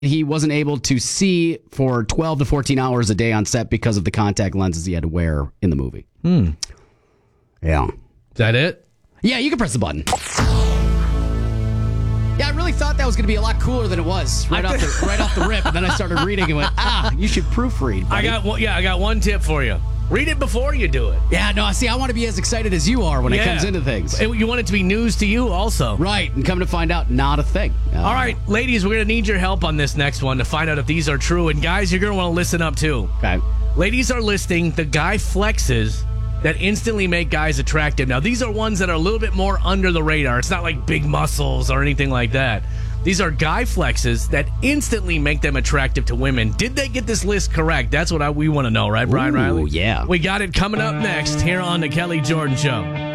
he wasn't able to see for 12 to 14 hours a day on set because of the contact lenses he had to wear in the movie. Yeah. Is that it? Yeah, you can press the button. Yeah, I really thought that was going to be a lot cooler than it was right off the rip. And then I started reading and went, you should proofread, buddy. I got one tip for you. Read it before you do it. Yeah, no, see, I want to be as excited as you are when it comes into things. You want it to be news to you also. Right, and come to find out, not a thing. All right, ladies, we're going to need your help on this next one to find out if these are true. And guys, you're going to want to listen up too. Okay. Ladies are listing the guy flexes that instantly make guys attractive. Now, these are ones that are a little bit more under the radar. It's not like big muscles or anything like that. These are guy flexes that instantly make them attractive to women. Did they get this list correct? That's what we want to know, right, Brian Riley? Yeah. We got it coming up next here on The Kelly Jordan Show.